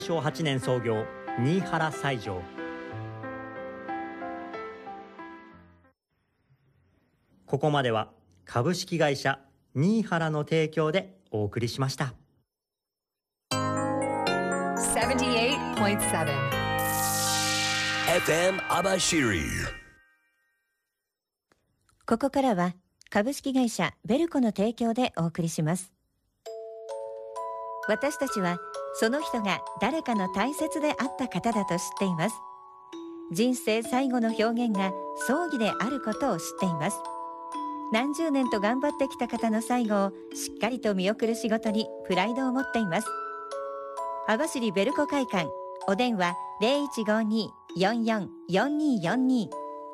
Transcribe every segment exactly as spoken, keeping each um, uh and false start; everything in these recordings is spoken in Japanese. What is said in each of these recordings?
昭はちねん創業、新原西条。ここまでは株式会社新原の提供でお送りしました。 セブンティエイトポイントセブンエフエム 網走。 ここからは株式会社ベルコの提供でお送りします。私たちはその人が誰かの大切であった方だと知っています。人生最後の表現が葬儀であることを知っています。何十年と頑張ってきた方の最後をしっかりと見送る仕事にプライドを持っています。網走ベルコ会館、お電話 ゼロいちごに よんよん よんにーよんに。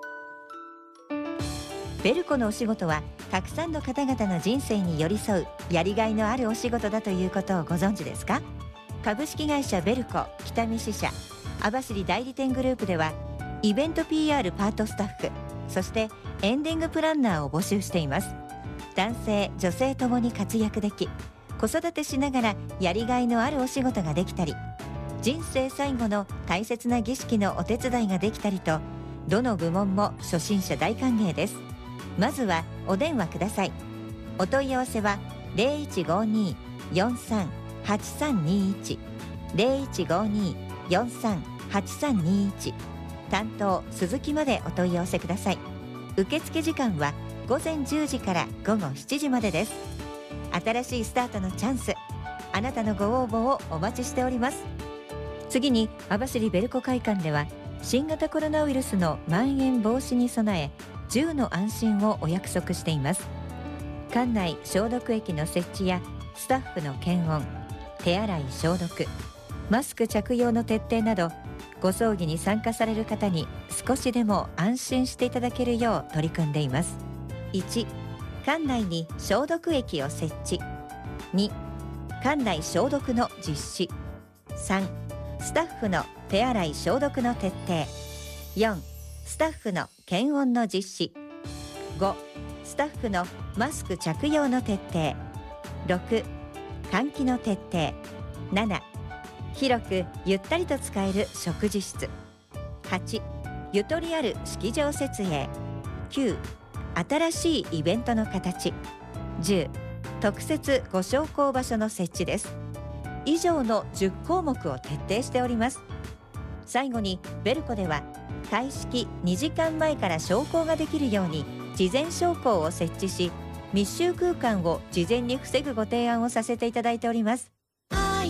ベルコのお仕事はたくさんの方々の人生に寄り添うやりがいのあるお仕事だということをご存知ですか？株式会社ベルコ北見支社網走代理店グループではイベント ピーアール パートスタッフ、そしてエンディングプランナーを募集しています。男性女性ともに活躍でき、子育てしながらやりがいのあるお仕事ができたり、人生最後の大切な儀式のお手伝いができたりと、どの部門も初心者大歓迎です。まずはお電話ください。お問い合わせは ゼロいちごに よんさん はちさんにいち ゼロいちごに よんさん はちさんにいち、担当鈴木までお問い合わせください。受付時間はごぜんじゅうじからごごしちじまでです。新しいスタートのチャンス、あなたのご応募をお待ちしております。次に網走ベルコ会館では新型コロナウイルスの蔓延防止に備えじゅうの安心をお約束しています。館内消毒液の設置やスタッフの検温、手洗い消毒、マスク着用の徹底など、ご葬儀に参加される方に少しでも安心していただけるよう取り組んでいます。いち、館内に消毒液を設置。に、館内消毒の実施。さん、スタッフの手洗い消毒の徹底。よん、スタッフの検温の実施。ご、スタッフのマスク着用の徹底。ろく、換気の徹底。なな、広くゆったりと使える食事室。はち、ゆとりある式場設営。きゅう、新しいイベントの形。じゅう、特設ご焼香場所の設置です。以上のじゅっこうもくを徹底しております。最後にベルコでは開式にじかんまえから焼香ができるように事前焼香を設置し、密集空間を事前に防ぐご提案をさせていただいております。